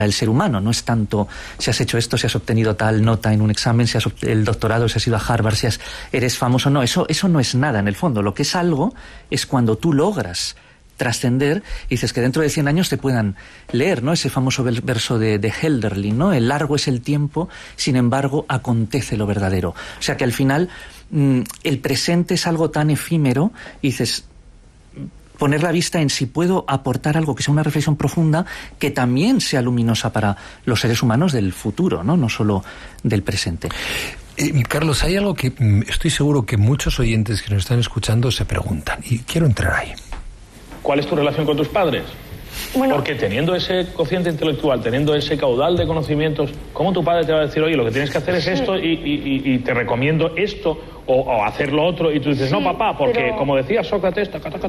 el ser humano. No es tanto si has hecho esto, si has obtenido tal nota en un examen, si has el doctorado, si has ido a Harvard, si eres famoso. No, eso no es nada en el fondo. Lo que es algo es cuando tú logras trascender y dices que dentro de 100 años te puedan leer, ¿no? Ese famoso verso de Hölderlin, ¿no? El largo es el tiempo, sin embargo acontece lo verdadero. O sea que al final el presente es algo tan efímero y dices, poner la vista en si puedo aportar algo que sea una reflexión profunda que también sea luminosa para los seres humanos del futuro, no solo del presente. Carlos, hay algo que estoy seguro que muchos oyentes que nos están escuchando se preguntan, y quiero entrar ahí. ¿Cuál es tu relación con tus padres? Bueno, porque teniendo ese cociente intelectual, teniendo ese caudal de conocimientos, ¿cómo tu padre te va a decir, oye, lo que tienes que hacer es esto y te recomiendo esto o hacer lo otro? Y tú dices, no, papá, porque pero... como decía Sócrates...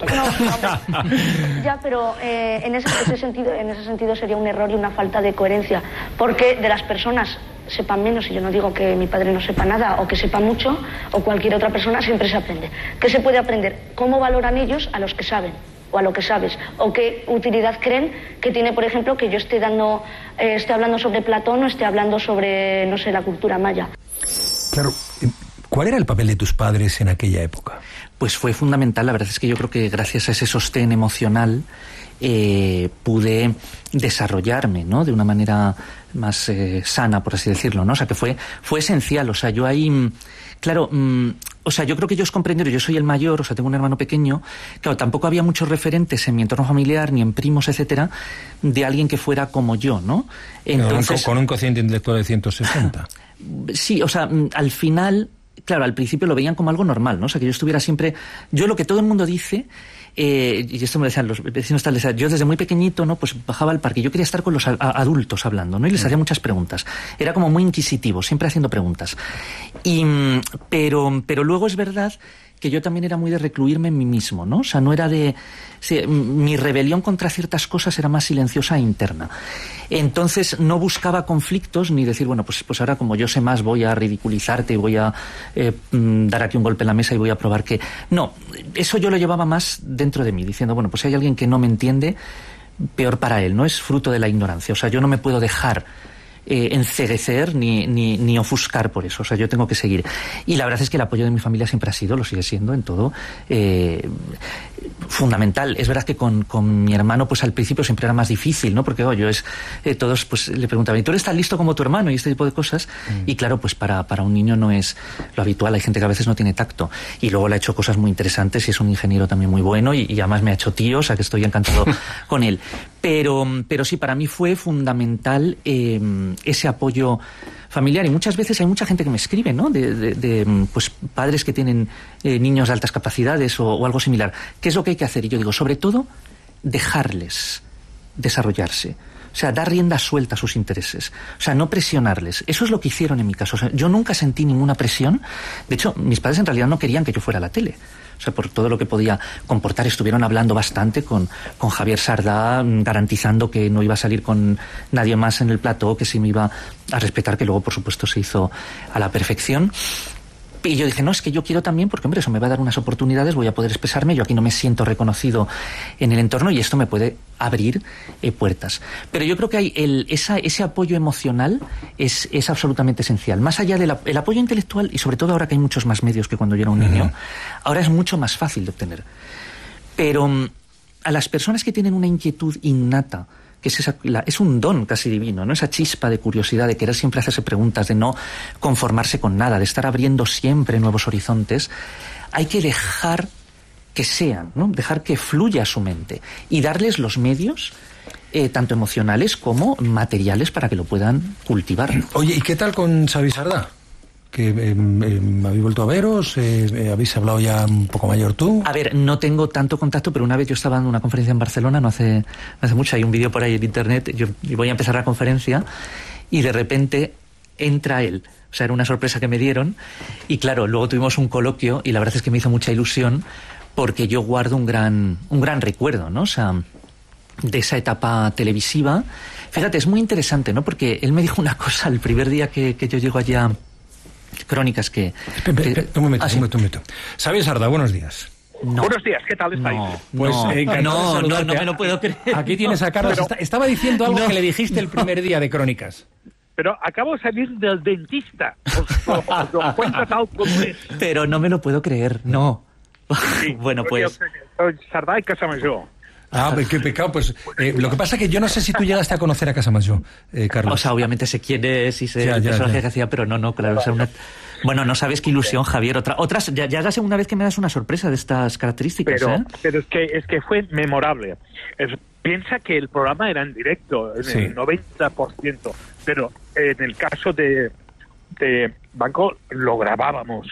Ya, pero en ese sentido sería un error y una falta de coherencia, porque de las personas sepan menos, y yo no digo que mi padre no sepa nada o que sepa mucho, o cualquier otra persona, siempre se aprende. ¿Qué se puede aprender? ¿Cómo valoran ellos a los que saben? O a lo que sabes, o qué utilidad creen que tiene, por ejemplo, que yo esté hablando sobre Platón o esté hablando sobre, no sé, la cultura maya. Claro, ¿cuál era el papel de tus padres en aquella época? Pues fue fundamental. La verdad es que yo creo que gracias a ese sostén emocional pude desarrollarme, ¿no? De una manera más sana, por así decirlo, ¿no? O sea, que fue esencial. O sea, yo ahí, claro, o sea, yo creo que ellos comprendieron, yo soy el mayor, o sea, tengo un hermano pequeño, claro, tampoco había muchos referentes en mi entorno familiar, ni en primos, etcétera, de alguien que fuera como yo, ¿no? Entonces, con un cociente intelectual de 160. Sí, o sea, al final, claro, al principio lo veían como algo normal, ¿no? O sea, que yo estuviera siempre... Yo lo que todo el mundo dice... y esto me decían los vecinos tal, yo desde muy pequeñito, ¿no? Pues bajaba al parque, yo quería estar con los adultos hablando, ¿no? Y les hacía muchas preguntas, era como muy inquisitivo, siempre haciendo preguntas, pero luego es verdad que yo también era muy de recluirme en mí mismo, ¿no? O sea, no era de... Sí, mi rebelión contra ciertas cosas era más silenciosa e interna. Entonces no buscaba conflictos ni decir, bueno, pues ahora como yo sé más voy a ridiculizarte y voy a dar aquí un golpe en la mesa y voy a probar que... No, eso yo lo llevaba más dentro de mí, diciendo, bueno, pues si hay alguien que no me entiende, peor para él, ¿no? Es fruto de la ignorancia. O sea, yo no me puedo dejar enceguecer ni ofuscar por eso. O sea, yo tengo que seguir. Y la verdad es que el apoyo de mi familia siempre ha sido, lo sigue siendo en todo, fundamental. Es verdad que con mi hermano, pues al principio siempre era más difícil, ¿no? Porque todos pues le preguntaban, ¿y tú eres tan listo como tu hermano? Y este tipo de cosas. Y claro, pues para un niño no es lo habitual. Hay gente que a veces no tiene tacto. Y luego le ha hecho cosas muy interesantes y es un ingeniero también muy bueno y además me ha hecho tío, o sea que estoy encantado con él. Pero sí, para mí fue fundamental ese apoyo familiar. Y muchas veces hay mucha gente que me escribe, ¿no? Pues padres que tienen niños de altas capacidades o algo similar. ¿Qué es lo que hay que hacer? Y yo digo, sobre todo, dejarles desarrollarse. O sea, dar rienda suelta a sus intereses. O sea, no presionarles. Eso es lo que hicieron en mi caso. O sea, yo nunca sentí ninguna presión. De hecho, mis padres en realidad no querían que yo fuera a la tele. O sea, por todo lo que podía comportar, estuvieron hablando bastante con Javier Sardá, garantizando que no iba a salir con nadie más en el plató, que sí me iba a respetar, que luego, por supuesto, se hizo a la perfección. Y yo dije, no, es que yo quiero también, porque, hombre, eso me va a dar unas oportunidades, voy a poder expresarme, yo aquí no me siento reconocido en el entorno y esto me puede abrir puertas. Pero yo creo que hay ese apoyo emocional es absolutamente esencial. Más allá del apoyo intelectual, y sobre todo ahora que hay muchos más medios que cuando yo era un niño, ahora es mucho más fácil de obtener. Pero a las personas que tienen una inquietud innata, que es un don casi divino, ¿no? Esa chispa de curiosidad, de querer siempre hacerse preguntas, de no conformarse con nada, de estar abriendo siempre nuevos horizontes, hay que dejar que sean, ¿no? Dejar que fluya su mente y darles los medios, tanto emocionales como materiales, para que lo puedan cultivar. Oye, ¿y qué tal con Xavi Sardá? Que habéis vuelto a veros, habéis hablado ya un poco mayor tú. A ver, no tengo tanto contacto, pero una vez yo estaba dando una conferencia en Barcelona, no hace mucho, hay un vídeo por ahí en internet, yo voy a empezar la conferencia y de repente entra él. O sea, era una sorpresa que me dieron y claro, luego tuvimos un coloquio y la verdad es que me hizo mucha ilusión porque yo guardo un gran recuerdo, ¿no? O sea, de esa etapa televisiva. Fíjate, es muy interesante, ¿no? Porque él me dijo una cosa el primer día que yo llego allá. Crónicas que... Un momento. Xavi Sardá, buenos días. No. Buenos días, ¿qué tal estáis? Pues no me lo puedo creer. Aquí tienes a Carlos. Estaba diciendo algo que le dijiste el primer día de Crónicas. Pero acabo de salir del dentista. Os lo cuento tal como es. Pero no me lo puedo creer, no. Sí, bueno, pues... Soy Sardà y Casamayó. Qué pecado. Pues lo que pasa es que yo no sé si tú llegaste a conocer a Casamayó, Carlos. O sea, obviamente sé quién es y sé el personaje que hacía, pero no, claro. O sea, Bueno, no sabes qué ilusión, Javier. Otras, ya es la segunda vez que me das una sorpresa de estas características. Pero es que fue memorable. Piensa que el programa era en directo, en el 90%, pero en el caso de Banco lo grabábamos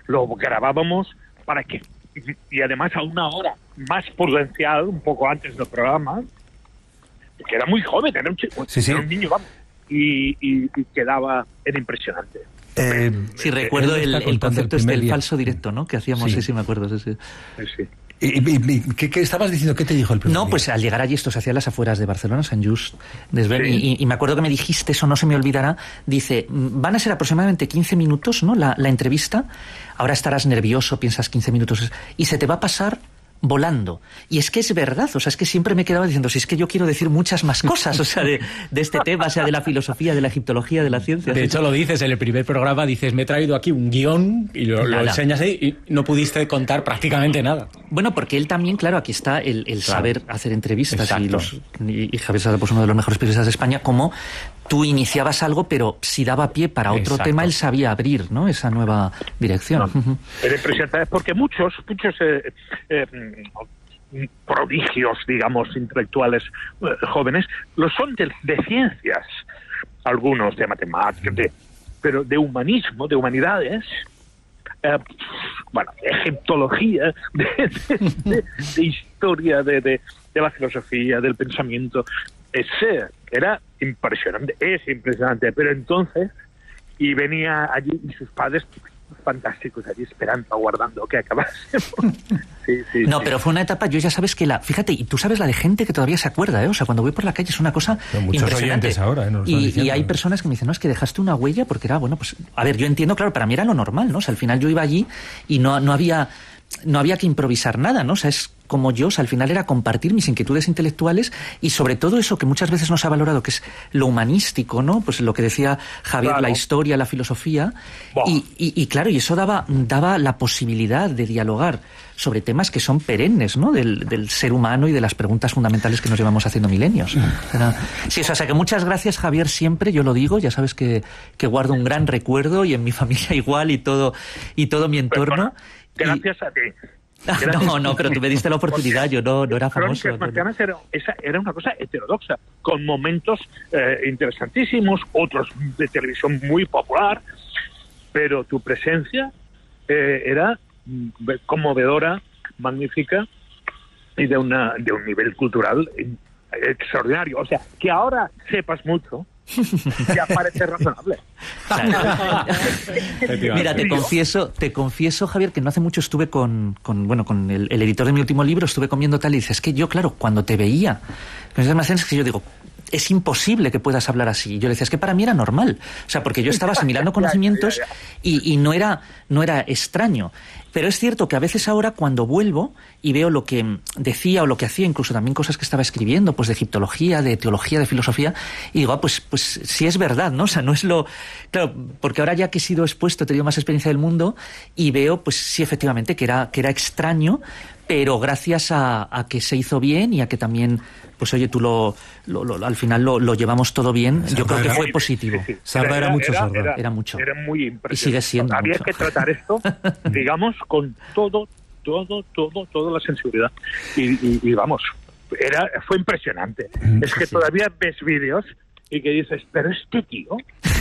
para que, y además a una hora más prudencial, un poco antes del programa, que era muy joven, era un niño, vamos, y quedaba, era impresionante. Sí, recuerdo el concepto del falso directo, ¿no? Que hacíamos, sí, me acuerdo. Sí. ¿Y qué estabas diciendo? ¿Qué te dijo el primer día? Pues al llegar allí, esto se hacía a las afueras de Barcelona, Sant Just Desvern, y me acuerdo que me dijiste, eso no se me olvidará, dice, van a ser aproximadamente 15 minutos, ¿no? La entrevista, ahora estarás nervioso, piensas 15 minutos, y se te va a pasar volando. Y es que es verdad, o sea, es que siempre me quedaba diciendo, si es que yo quiero decir muchas más cosas, o sea, de este tema, o sea, de la filosofía, de la egiptología, de la ciencia. De hecho, lo dices en el primer programa, dices, me he traído aquí un guión, y lo enseñas ahí, y no pudiste contar prácticamente nada. Bueno, porque él también, claro, aquí está el saber hacer entrevistas, y Javier Sardà, pues uno de los mejores periodistas de España, como tú iniciabas algo, pero si daba pie para otro tema, él sabía abrir, ¿no? Esa nueva dirección. Era impresionante, porque muchos prodigios, digamos, intelectuales jóvenes, lo son de ciencias, algunos de matemáticas, pero de humanismo, de humanidades, egiptología, de historia, de la filosofía, del pensamiento. Era impresionante, es impresionante, pero entonces, y venía allí y sus padres fantásticos allí esperando, aguardando que acabásemos. Pero fue una etapa, yo ya sabes que fíjate, y tú sabes la de gente que todavía se acuerda, o sea, cuando voy por la calle es una cosa impresionante. Ahora, y hay personas que me dicen, no, es que dejaste una huella porque era, bueno, pues, a ver, yo entiendo, claro, para mí era lo normal, ¿no? O sea, al final yo iba allí y no había que improvisar nada, ¿no? O sea, es como yo, o sea, al final era compartir mis inquietudes intelectuales y sobre todo eso que muchas veces no se ha valorado, que es lo humanístico, ¿no? Pues lo que decía Javier, la historia, la filosofía, y claro, y eso daba la posibilidad de dialogar sobre temas que son perennes, ¿no? Del ser humano y de las preguntas fundamentales que nos llevamos haciendo milenios. Sí, o sea, que muchas gracias, Javier, siempre, yo lo digo, ya sabes que guardo un gran recuerdo y en mi familia igual y todo mi entorno. Gracias a ti. No, pero tú me diste la oportunidad, yo no era famoso. Crónicas Marcianas era una cosa heterodoxa, con momentos interesantísimos, otros de televisión muy popular, pero tu presencia era conmovedora, magnífica y de un nivel cultural extraordinario. O sea, que ahora sepas mucho ya parece razonable. Mira, te confieso, Javier, que no hace mucho estuve con el editor de mi último libro, estuve comiendo tal y dices, que yo, claro, cuando te veía, es que yo digo, es imposible que puedas hablar así. Yo le decía, es que para mí era normal. O sea, porque yo estaba asimilando conocimientos y no era extraño. Pero es cierto que a veces ahora cuando vuelvo y veo lo que decía o lo que hacía, incluso también cosas que estaba escribiendo, pues de egiptología, de teología, de filosofía, y digo, pues sí es verdad, ¿no? O sea, no es lo... Claro, porque ahora ya que he sido expuesto, he tenido más experiencia del mundo y veo, pues sí, efectivamente, que era extraño, pero gracias a que se hizo bien y a que también... Pues oye, tú al final lo llevamos todo bien. Yo creo que fue positivo. Sardà era mucho. Era mucho. Era muy impresionante. Y sigue siendo Había mucho. que tratar esto, digamos, con toda la sensibilidad. Y vamos, fue impresionante. Es que todavía ves vídeos y que dices, pero este tío...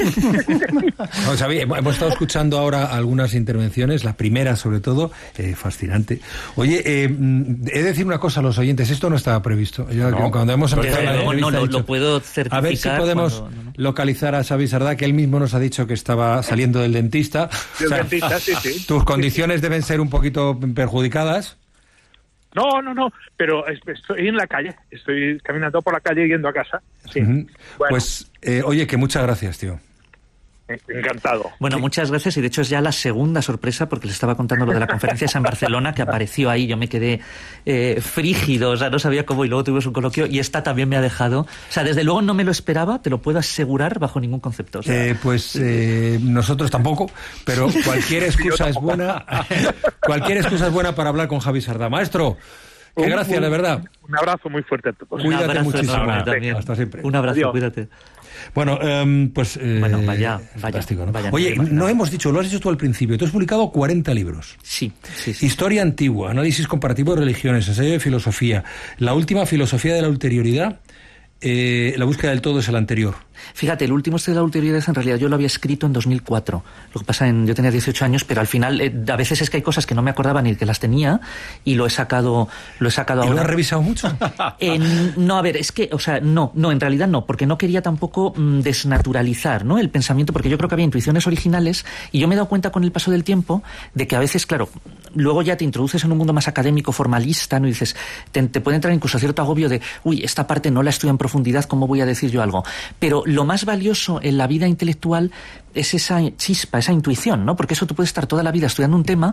Xavi, hemos estado escuchando ahora algunas intervenciones, la primera sobre todo, fascinante. Oye, he de decir una cosa a los oyentes, esto no estaba previsto. Cuando hemos empezado la entrevista, lo puedo certificar. A ver si podemos localizar a Xavi Sardà, que él mismo nos ha dicho que estaba saliendo del dentista. Dentista, sí. Tus condiciones deben ser un poquito perjudicadas. No, pero estoy en la calle, estoy caminando por la calle yendo a casa. Sí. Bueno. Pues, oye, que muchas gracias, tío. Encantado. Bueno, sí. Muchas gracias, y de hecho es ya la segunda sorpresa, porque les estaba contando lo de la conferencia esa en Barcelona, que apareció ahí, yo me quedé frígido, o sea, no sabía cómo, y luego tuvimos un coloquio, y esta también me ha dejado, o sea, desde luego no me lo esperaba, te lo puedo asegurar bajo ningún concepto. O sea, nosotros tampoco, pero cualquier excusa es buena, cualquier excusa es buena para hablar con Javi Sardá. Maestro, qué gracias, de verdad. Un abrazo muy fuerte a todos. Cuídate muchísimo. Hasta siempre. Un abrazo, Adiós. Cuídate. Bueno, vaya. Fantástico, ¿no? Vaya, Oye, no hemos dicho, lo has dicho tú al principio, tú has publicado 40 libros. Sí. Historia antigua, análisis comparativo de religiones, ensayo de filosofía, la última, filosofía de la ulterioridad, la búsqueda del todo es el anterior. Fíjate, el último de la ulterioridad en realidad yo lo había escrito en 2004. Lo que pasa yo tenía 18 años, pero al final a veces es que hay cosas que no me acordaba ni que las tenía, y lo he sacado ahora. ¿Y lo has revisado mucho? No, a ver, es que, o sea, no, en realidad no, porque no quería tampoco desnaturalizar, ¿no?, el pensamiento, porque yo creo que había intuiciones originales, y yo me he dado cuenta con el paso del tiempo de que a veces, claro, luego ya te introduces en un mundo más académico, formalista, ¿no?, y dices, te puede entrar incluso cierto agobio de, esta parte no la estudio en profundidad, ¿cómo voy a decir yo algo? Pero lo más valioso en la vida intelectual es esa chispa, esa intuición, ¿no? Porque eso tú puedes estar toda la vida estudiando un tema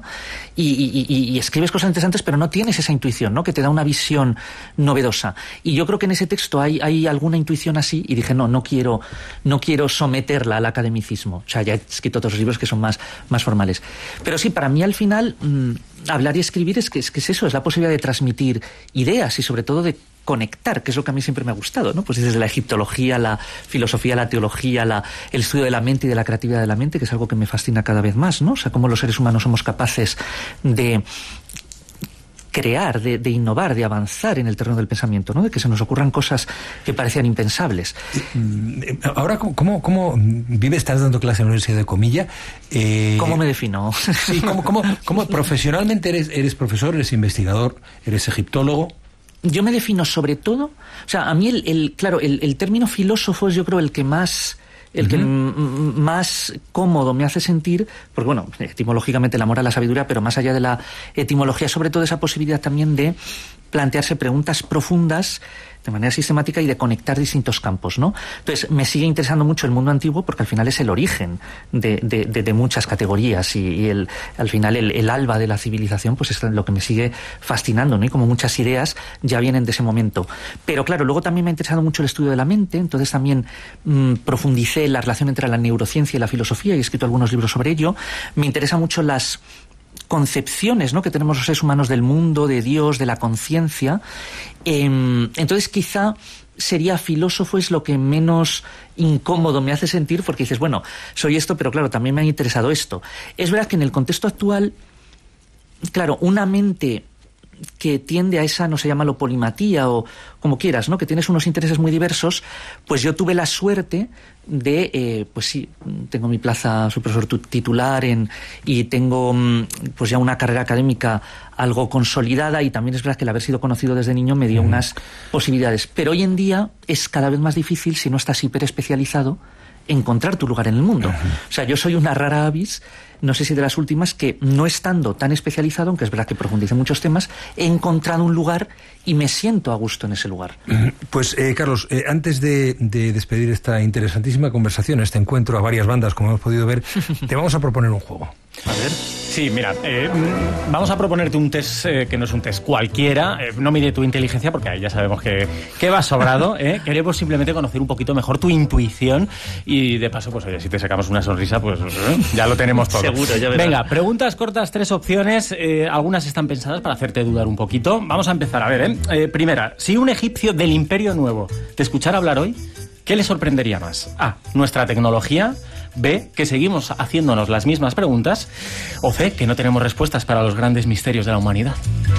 y escribes cosas interesantes, pero no tienes esa intuición, ¿no?, que te da una visión novedosa. Y yo creo que en ese texto hay alguna intuición así, y dije, no quiero someterla al academicismo. O sea, ya he escrito otros libros que son más formales. Pero sí, para mí al final, hablar y escribir es que es eso, es la posibilidad de transmitir ideas y sobre todo de conectar, que es lo que a mí siempre me ha gustado, ¿no? Pues desde la egiptología, la filosofía, la teología, el estudio de la mente y de la creatividad de la mente, que es algo que me fascina cada vez más, ¿no? O sea, cómo los seres humanos somos capaces de crear, de innovar, de avanzar en el terreno del pensamiento, ¿no? De que se nos ocurran cosas que parecían impensables. Ahora, ¿cómo vives? Estás dando clase en la Universidad de Comilla. ¿Cómo me defino? Sí, ¿cómo profesionalmente eres profesor, eres investigador, eres egiptólogo? Yo me defino sobre todo, o sea, a mí el término filósofo es, yo creo, el que más más cómodo me hace sentir, porque bueno, etimológicamente la moral, la sabiduría, pero más allá de la etimología, sobre todo esa posibilidad también de plantearse preguntas profundas de manera sistemática y de conectar distintos campos, ¿no? Entonces, me sigue interesando mucho el mundo antiguo porque al final es el origen de muchas categorías y al final el alba de la civilización pues es lo que me sigue fascinando, ¿no? Y como muchas ideas ya vienen de ese momento. Pero claro, luego también me ha interesado mucho el estudio de la mente, entonces también profundicé la relación entre la neurociencia y la filosofía y he escrito algunos libros sobre ello. Me interesan mucho las concepciones, ¿no?, que tenemos los seres humanos del mundo, de Dios, de la conciencia. Entonces quizá sería filósofo es lo que menos incómodo me hace sentir, porque dices, bueno, soy esto, pero claro, también me ha interesado esto. Es verdad que en el contexto actual, claro, una mente que tiende a esa, no sé, llámalo polimatía o como quieras, ¿no?, que tienes unos intereses muy diversos, pues yo tuve la suerte de, pues sí, tengo mi plaza, soy profesor titular y tengo pues ya una carrera académica algo consolidada y también es verdad que el haber sido conocido desde niño me dio unas posibilidades. Pero hoy en día es cada vez más difícil, si no estás hiper especializado, encontrar tu lugar en el mundo. O sea, yo soy una rara avis, no sé si de las últimas, que no estando tan especializado, aunque es verdad que profundice en muchos temas, he encontrado un lugar y me siento a gusto en ese lugar. Pues, Carlos, antes de despedir esta interesantísima conversación, este encuentro a varias bandas, como hemos podido ver, te vamos a proponer un juego. A ver. Sí, mira, vamos a proponerte un test que no es un test cualquiera, no mide tu inteligencia porque ahí ya sabemos que va sobrado, queremos simplemente conocer un poquito mejor tu intuición y de paso, pues oye, si te sacamos una sonrisa, pues ya lo tenemos todo. Seguro, ya verás. Venga, preguntas cortas, 3 opciones, algunas están pensadas para hacerte dudar un poquito. Vamos a empezar, a ver, primera, si un egipcio del Imperio Nuevo te escuchara hablar hoy, ¿qué le sorprendería más? A, nuestra tecnología. B, que seguimos haciéndonos las mismas preguntas. O C, que no tenemos respuestas para los grandes misterios de la humanidad.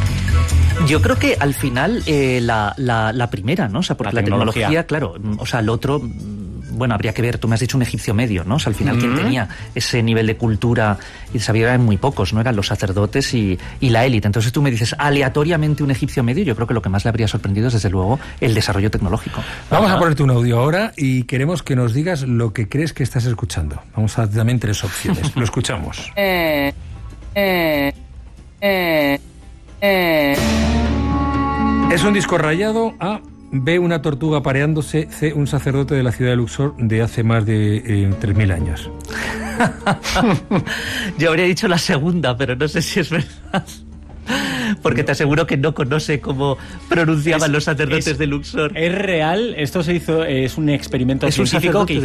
Yo creo que al final la primera, ¿no? O sea, porque la tecnología, claro, o sea, el otro, bueno, habría que ver, tú me has dicho un egipcio medio, ¿no? O sea, al final quien tenía ese nivel de cultura y de sabiduría eran muy pocos, ¿no? Eran los sacerdotes y la élite. Entonces tú me dices aleatoriamente un egipcio medio, yo creo que lo que más le habría sorprendido es desde luego el desarrollo tecnológico. Vamos a ponerte un audio ahora y queremos que nos digas lo que crees que estás escuchando. Vamos a dar también 3 opciones. Lo escuchamos. Es un disco rayado A, B, una tortuga pareándose. C, un sacerdote de la ciudad de Luxor de hace más de 3.000 años. Yo habría dicho la segunda, pero no sé si es verdad. Porque te aseguro que no conoce cómo pronunciaban los sacerdotes de Luxor. Es real, esto se hizo, es un experimento científico que